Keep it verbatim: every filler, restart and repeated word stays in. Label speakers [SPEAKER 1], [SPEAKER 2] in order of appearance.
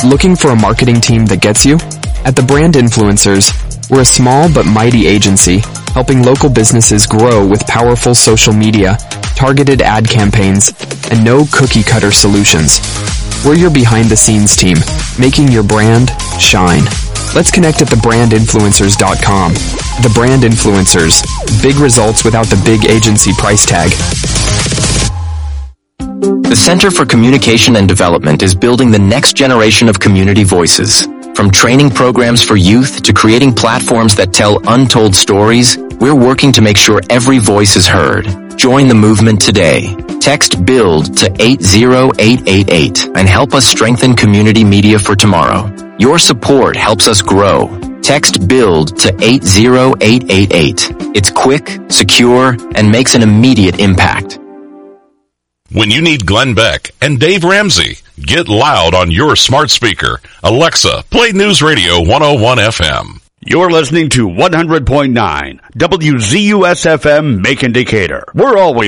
[SPEAKER 1] Looking for a marketing team that gets you? At the Brand Influencers, we're a small but mighty agency helping local businesses grow with powerful social media, targeted ad campaigns, and no cookie-cutter solutions. We're your behind-the-scenes team, making your brand shine. Let's connect at the brand influencers dot com. The Brand Influencers. Big results without the big agency price tag.
[SPEAKER 2] The Center for Communication and Development is building the next generation of community voices. From training programs for youth to creating platforms that tell untold stories, we're working to make sure every voice is heard. Join the movement today. Text BUILD to eight zero eight eight eight and help us strengthen community media for tomorrow. Your support helps us grow. Text BUILD to eight zero eight eight eight. It's quick, secure, and makes an immediate impact.
[SPEAKER 3] When you need Glenn Beck and Dave Ramsey, get loud on your smart speaker. Alexa, play News Radio one oh one F M.
[SPEAKER 4] You're listening to one hundred point nine W Z U S F M Macon Decatur. We're always